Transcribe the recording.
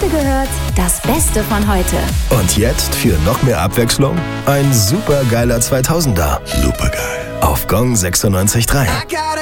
heute gehört, das Beste von heute. Und jetzt für noch mehr Abwechslung ein supergeiler 2000er. Supergeil. Auf Gong 96.3.